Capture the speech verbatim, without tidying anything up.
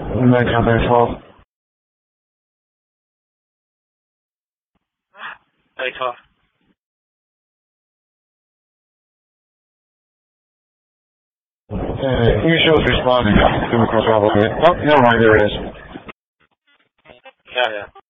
nine ten twelve. eight twelve. Uh, who shows responding? Democrat Bravo. Oh, never mind, there it is. Yeah, yeah.